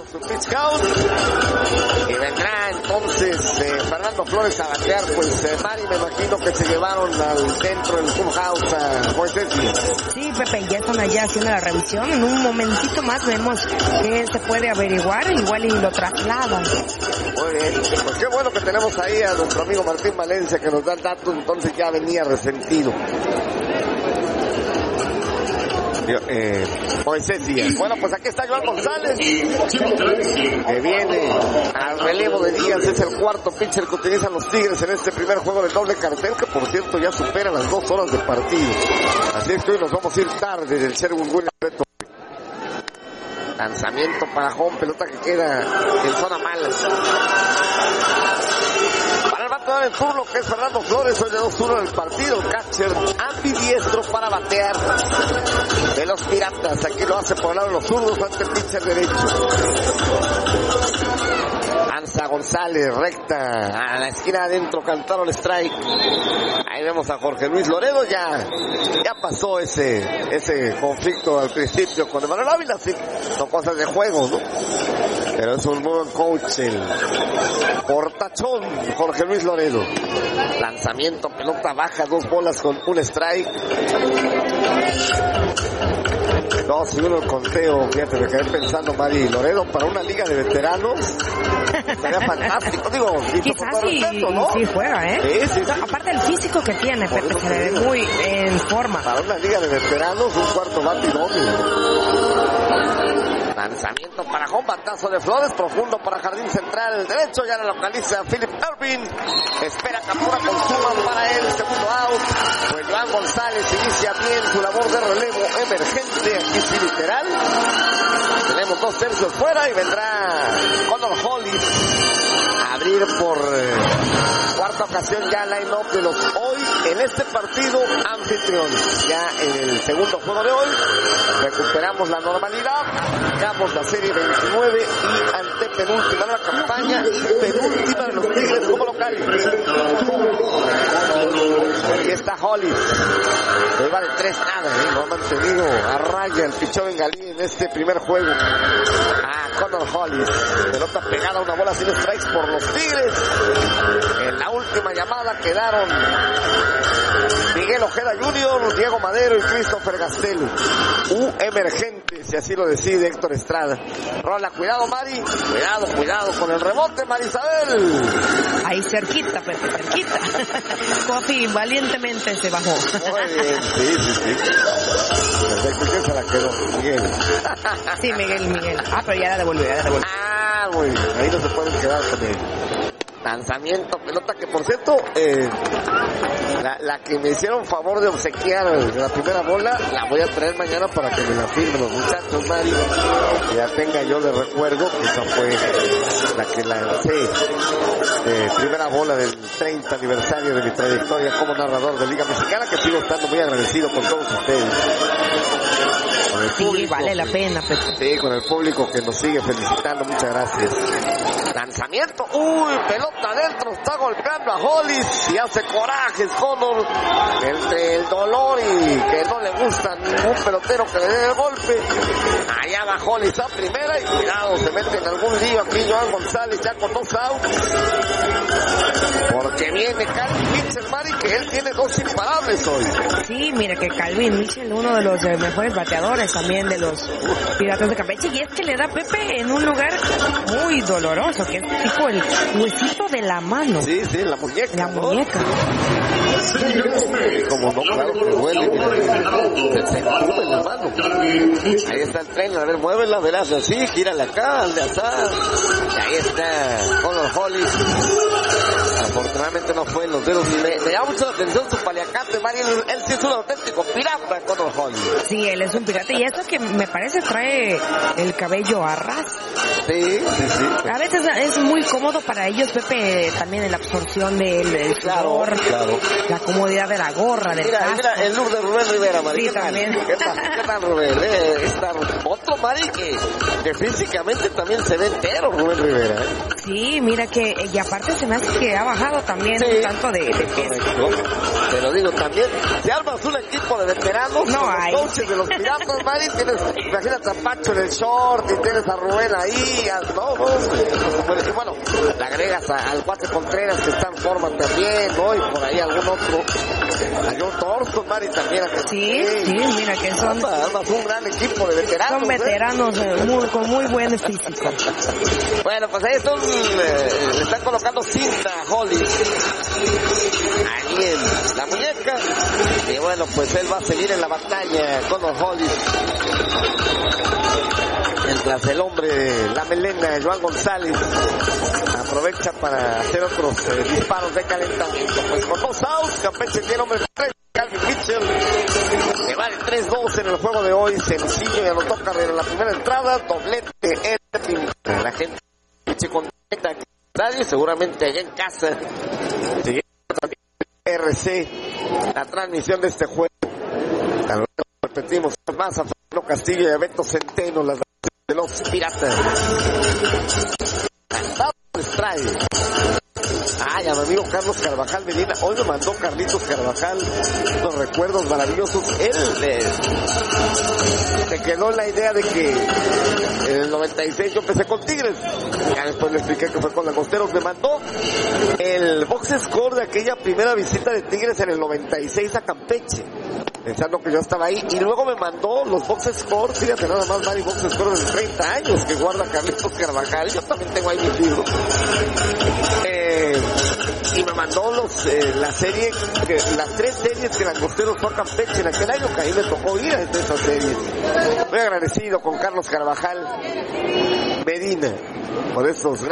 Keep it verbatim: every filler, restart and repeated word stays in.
su pitch count. Y vendrá entonces eh, Fernando Flores a batear. Pues eh, Mari, me imagino que se llevaron al dentro del clubhouse a Moisés Díaz. Sí, Pepe, ya están allá haciendo la revisión. En un momentito más vemos que se puede averiguar, igual y lo trasladan. Muy bien, pues qué bueno que tenemos ahí a nuestro amigo Martín Valencia que nos da el dato, entonces ya venía resentido. Eh, Moisés Díaz. Bueno, pues aquí está Joan González, que viene al relevo de Díaz. Es el cuarto pitcher que utilizan los Tigres en este primer juego de doble cartel, que por cierto ya supera las dos horas de partido. Así es que hoy nos vamos a ir tarde del Sherwin Williams Reto. Lanzamiento para home, pelota que queda en zona mala. Para el bateador en turno, que es Fernando Flores, hoy de dos uno en el partido. Catcher ambidiestro para batear de los Piratas. Aquí lo hace por el lado de los zurdos ante el pitcher derecho. Lanza González, recta a la esquina adentro, cantaron el strike. Ahí vemos a Jorge Luis Loredo. Ya ya pasó ese ese conflicto al principio con Emanuel Ávila. Sí, son cosas de juego, ¿no? Pero es un buen coach, el portachón Jorge Luis Loredo. Lanzamiento, pelota baja, dos bolas con un strike. Dos y uno el conteo. Fíjate, me quedé pensando, Mari, Loredo para una liga de veteranos estaría fantástico. Digo, quizás sí, respeto, ¿no? Sí juega, ¿eh? Sí, sí, sí. No, aparte del físico que tiene, Pepe, se le ve muy en forma. Para una liga de veteranos, un cuarto bate idóneo. Lanzamiento para home, batazo de Flores, profundo para jardín central derecho, ya la localiza Philip Irving, espera captura con suma para él, segundo out. Pues Joan González inicia bien su labor de relevo emergente, aquí sí literal. Tenemos dos tercios fuera y vendrá Connor Hollis a abrir por eh, cuarta ocasión ya line-up de los hoy en este partido anfitriones. Ya en el segundo juego de hoy recuperamos la normalidad, ganamos la serie veintinueve y antepenúltima de la campaña y penúltima de los Tigres como locales. Aquí está Hollis, lleva de tres nada, ¿eh? No ha mantenido a raya el pichón bengalí en este primer juego. A Connor Hollis, pelota pegada, una bola sin strikes por los Tigres. En la última llamada quedaron Miguel Ojeda junior, Diego Madero y Christopher Gastelum. U emergente, si así lo decide Héctor Estrada. Rola, cuidado Mari, cuidado, cuidado con el rebote, Marisabel. Ahí cerquita, Pepe, cerquita. Coffee valientemente se bajó. Muy bien, sí, sí, sí. Perfecto, ¿quién se la quedó? Miguel. Sí, Miguel, Miguel. Ah, pero ya la devolvió, ya la devolvió. Ah, güey, ahí no se pueden quedar con él. Lanzamiento, pelota que por cierto, eh, la, la que me hicieron favor de obsequiar la primera bola, la voy a traer mañana para que me la firmen los muchachos, Mari. Que ya tenga yo de recuerdo que esa fue la que lancé. Eh, primera bola del treinta aniversario de mi trayectoria como narrador de Liga Mexicana, que sigo estando muy agradecido con todos ustedes. Con el público, sí, vale la pena, pues. Sí, con el público que nos sigue felicitando, muchas gracias. Lanzamiento, uy, pelota adentro, está golpeando a Hollis y hace corajes Connor entre el dolor y que no le gusta ningún pelotero que le dé el golpe. Allá va Hollis a primera y cuidado, se mete en algún lío aquí Joan González ya con dos outs. Porque viene Calvin Mitchell, Mari, que él tiene dos imparables hoy. Sí, mira que Calvin Mitchell, uno de los eh, mejores bateadores también de los Piratas de Campeche, y es que le da Pepe en un lugar muy doloroso, que es tipo el huesito de la mano. Sí, sí, la muñeca. La ¿no? muñeca. Como no, claro que duele, mira, se, se entume en la mano. Ahí está el tren, a ver, muévela, verás así, gírala acá, al de azar. Y ahí está Connor Hollis. Afortunadamente no fue en los dedos. Me, me llama mucho la atención su paliacate, Mari. Él, él sí es un auténtico pirata, Connor Hollis. Sí, él es un pirata y eso que me parece trae el cabello a ras. Sí, sí, sí. A veces es muy cómodo para ellos, Pepe, también en la absorción del, del claro, sudor, claro. La comodidad de la gorra, del Mira, casco. mira el look de Rubén Rivera, Mari. Sí, ¿Qué tal? también. ¿Qué tal, ¿Qué tal Rubén? Eh, está otro Mari que, que físicamente también se ve entero, Rubén Rivera. ¿eh? Sí, mira que, y aparte se me hace que ha bajado también sí, un tanto de, de peso. Correcto. Pero digo, también, si armas un equipo de veteranos, no con hay. los coaches de los Piratas, Mari, tienes, imagínate a Pacho en el short, y tienes a Rubén ahí, Díaz, ¿no? Y bueno, le agregas a, al cuate Contreras que está en forma también, ¿no? Y por ahí algún otro, a John Thornton, Mari, también. Sí, sí, mira que son... Además, un gran equipo de veteranos. Son veteranos ¿eh? eh, muy, con muy buen físico. Bueno, pues ahí son, eh, le están colocando cinta a Holly ahí en la muñeca. Y bueno, pues él va a seguir en la batalla con los Hollis. Mientras el hombre, la melena, Joan González, aprovecha para hacer otros eh, disparos de calentamiento. Pues con dos outs, Campeche tiene hombre tres, Calvin Mitchell, que va de tres dos en el juego de hoy, sencillo, y anotó carrera en la primera entrada, doblete en la gente se conecta aquí en el estadio, seguramente allá en casa, siguiendo también R C, la transmisión de este juego. Tal vez repetimos más a Fernando Castillo y a Beto Centeno, las de los Piratas. Trae. Ay, a mi amigo Carlos Carvajal Medina, hoy me mandó Carlitos Carvajal unos recuerdos maravillosos. Él eh, se quedó en la idea de que en el noventa y seis yo empecé con Tigres, ya después le expliqué que fue con Lagosteros. Me mandó el box score de aquella primera visita de Tigres en el noventa y seis a Campeche, pensando que yo estaba ahí, y luego me mandó los box scores, fíjate nada más, varios box scores de treinta años que guarda Carlitos Carvajal. Yo también tengo ahí mis libros. Eh, y me mandó los eh, la serie, que, las tres series que Langosteros fue a Campeche en aquel año, que ahí me tocó ir a esas series. Muy agradecido con Carlos Carvajal Medina por esos